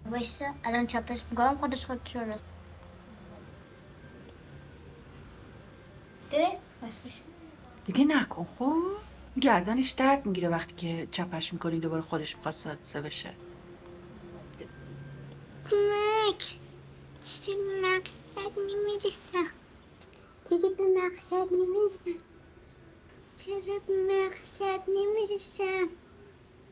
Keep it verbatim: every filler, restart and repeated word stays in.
وایسا الان چپش میکنم خودش خودش رو راست ده راستش دیگه نکن خب. گردنش درد میگیره وقتی که چپش میکنی دوباره خودش میخواد سادسه بشه. کمک چرا به مقصد نمیرسم دیگه به مقصد نمیرسم چرا به مقصد نمیرسم